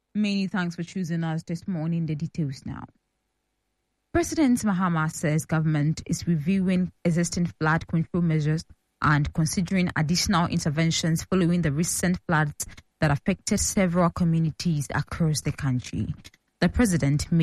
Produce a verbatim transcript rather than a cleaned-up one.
Many thanks for choosing us this morning. The details now. President Mahama says government is reviewing existing flood control measures and considering additional interventions following the recent floods that affected several communities across the country. The president made